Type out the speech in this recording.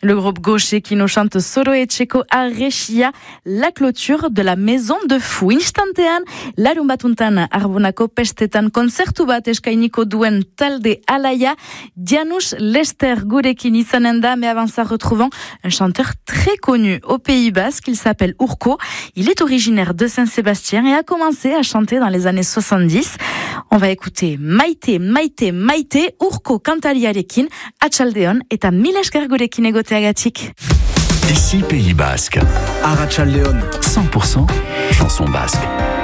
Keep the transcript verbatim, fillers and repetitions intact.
Le groupe gaucher qui nous chante Solo et Checo Arrechia, la clôture de la maison de fou. Instantean, larun batuntan arbonako pestetan konzertu bat eskainiko duen talde alaia, Janusz Lester gurekin izanen da, mais avant ça retrouvons un chanteur très connu au Pays Basque, il s'appelle Urko. Il est originaire de Saint-Sébastien et a commencé à chanter dans les années soixante-dix. On va écouter Maite, Maite, Maite, Urko kantariarekin, Atxaldeon eta mil esker gurekin egoteagatik. Ici Pays Basque. Arratsaldeon. cent pour cent chanson basque.